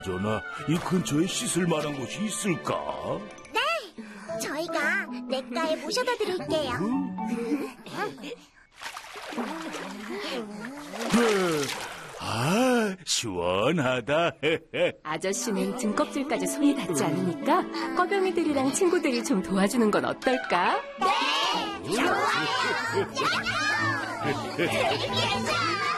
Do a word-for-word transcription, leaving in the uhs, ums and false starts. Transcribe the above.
전화, 이 근처에 씻을 만한 곳이 있을까? 네, 저희가 냇가에 모셔다 드릴게요. 네. 아, 시원하다. 아저씨는 등껍질까지 손이 닿지 않으니까 꺼병이들이랑 친구들이 좀 도와주는 건 어떨까? 네, 좋아요. 재밌겠죠?